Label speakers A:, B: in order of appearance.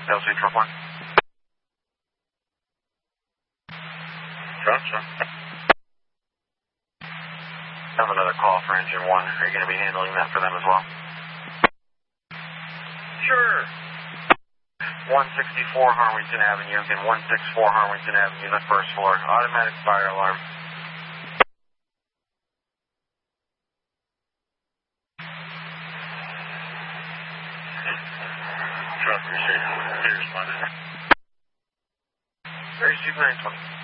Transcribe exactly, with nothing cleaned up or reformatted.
A: L C truck one.
B: Gotcha.
A: I have another call for engine one. Are you going to be handling that for them as well?
B: Sure.
A: one sixty-four Harwington Avenue, again one sixty-four Harwington Avenue, the first floor. Automatic fire alarm.
B: Traffic receiver. Here's my name.
A: Receive nine twenty.